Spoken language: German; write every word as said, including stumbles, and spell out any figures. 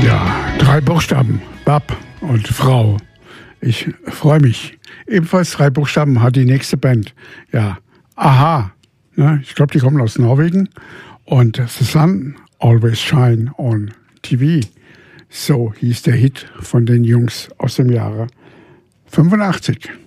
Ja, drei Buchstaben, Bab und Frau. Ich freue mich. Ebenfalls drei Buchstaben hat die nächste Band. Ja, Aha. Ne? Ich glaube, die kommen aus Norwegen. Und The Sun Always Shine on T V. So hieß der Hit von den Jungs aus dem Jahre fünfundachtzig.